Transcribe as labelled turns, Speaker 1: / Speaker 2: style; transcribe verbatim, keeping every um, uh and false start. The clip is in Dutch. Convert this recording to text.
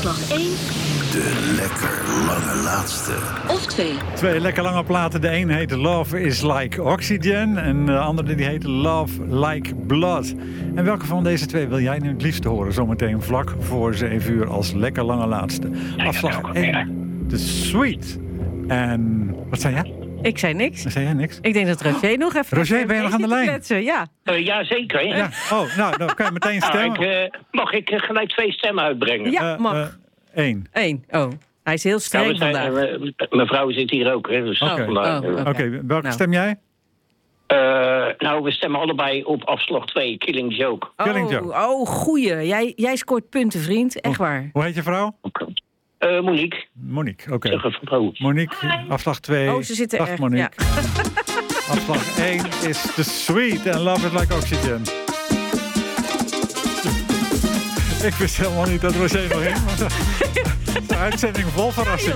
Speaker 1: Afslag één.
Speaker 2: De lekker lange laatste.
Speaker 1: Of twee.
Speaker 3: Twee lekker lange platen. De een heet Love is Like Oxygen. En de andere die heet Love Like Blood. En welke van deze twee wil jij nu het liefst horen? Zometeen vlak voor zeven uur als lekker lange laatste. Afslag één. The Sweet. En wat zei jij?
Speaker 4: Ik zei niks.
Speaker 3: Zei jij niks?
Speaker 4: Ik denk dat Roger nog even...
Speaker 3: Roger, ben je nog aan de lijn?
Speaker 4: Kletsen, ja.
Speaker 5: Uh, ja, zeker.
Speaker 3: Ja. Oh, nou, dan kan je meteen stemmen.
Speaker 5: Nou, ik, uh, mag ik uh, gelijk twee stemmen uitbrengen?
Speaker 4: Ja,
Speaker 3: Uh,
Speaker 4: mag.
Speaker 3: uh, Eén.
Speaker 4: Eén. Oh, hij is heel streng
Speaker 5: Nou, we zijn,
Speaker 4: vandaag.
Speaker 5: uh, mijn vrouw zit hier ook, hè. Dus
Speaker 3: Oké.
Speaker 5: vandaar,
Speaker 4: Oh,
Speaker 5: uh,
Speaker 3: Oké, okay, welke
Speaker 4: Nou.
Speaker 3: stem jij?
Speaker 5: Uh, nou, we stemmen allebei op afslag twee, Killing Joke.
Speaker 3: Killing
Speaker 4: Oh,
Speaker 3: Joke.
Speaker 4: oh, goeie. Jij, jij scoort punten, vriend. Echt waar.
Speaker 3: Hoe heet je vrouw?
Speaker 5: Uh, Monique.
Speaker 3: Monique, oké.
Speaker 5: Zeg even vrouw.
Speaker 3: Monique, afslag twee.
Speaker 4: Oh, ze zitten
Speaker 3: Dag
Speaker 4: echt.
Speaker 3: Monique.
Speaker 4: Ja.
Speaker 3: Afslag één is The Sweet en Love is Like Oxygen. Ik wist helemaal niet dat Roger nog in was. De uitzending vol verrassing.